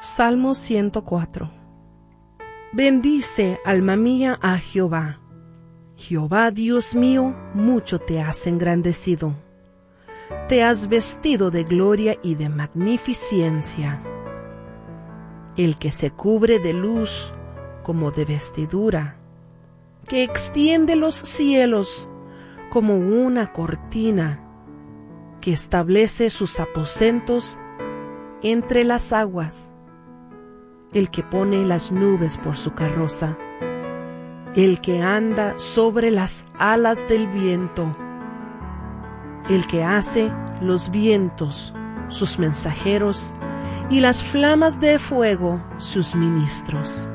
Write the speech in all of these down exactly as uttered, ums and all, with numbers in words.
Salmo ciento cuatro. Bendice, alma mía, a Jehová. Jehová, Dios mío, mucho te has engrandecido. Te has vestido de gloria y de magnificencia. El que se cubre de luz como de vestidura, que extiende los cielos como una cortina, que establece sus aposentos entre las aguas, el que pone las nubes por su carroza, el que anda sobre las alas del viento, el que hace los vientos sus mensajeros y las flamas de fuego sus ministros.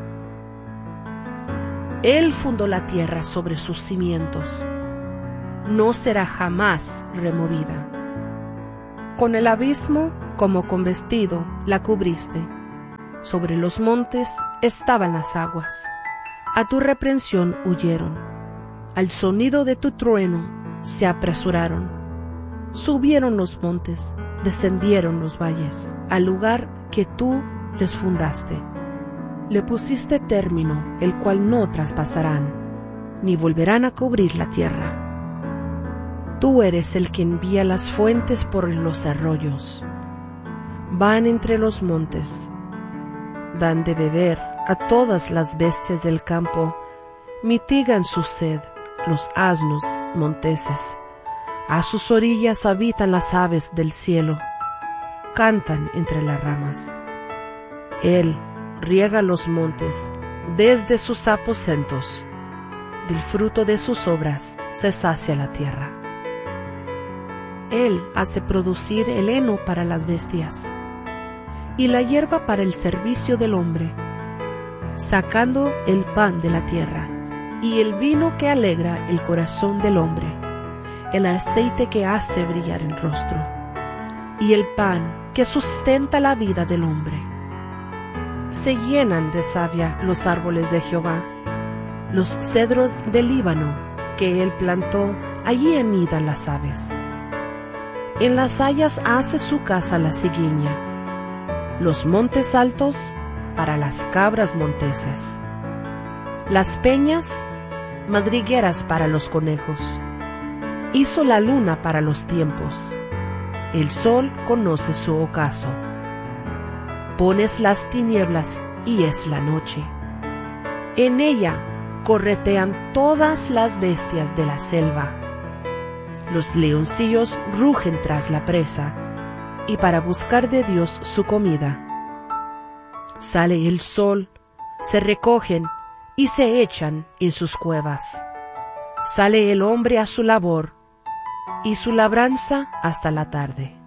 Él fundó la tierra sobre sus cimientos, no será jamás removida. Con el abismo como con vestido la cubriste, sobre los montes estaban las aguas. A tu reprensión huyeron, al sonido de tu trueno se apresuraron. Subieron los montes, descendieron los valles, al lugar que tú les fundaste. Le pusiste término, el cual no traspasarán, ni volverán a cubrir la tierra. Tú eres el que envía las fuentes por los arroyos. Van entre los montes, dan de beber a todas las bestias del campo, mitigan su sed los asnos monteses. A sus orillas habitan las aves del cielo, cantan entre las ramas. Él riega los montes desde sus aposentos, del fruto de sus obras se sacia la tierra. Él hace producir el heno para las bestias y la hierba para el servicio del hombre, sacando el pan de la tierra y el vino que alegra el corazón del hombre, el aceite que hace brillar el rostro y el pan que sustenta la vida del hombre. Se llenan de savia los árboles de Jehová, los cedros del Líbano que él plantó, allí anidan las aves. En las hayas hace su casa la cigüeña, los montes altos para las cabras monteses, las peñas madrigueras para los conejos. Hizo la luna para los tiempos, el sol conoce su ocaso. Pones las tinieblas y es la noche. En ella corretean todas las bestias de la selva. Los leoncillos rugen tras la presa, y para buscar de Dios su comida. Sale el sol, se recogen y se echan en sus cuevas. Sale el hombre a su labor, y su labranza hasta la tarde.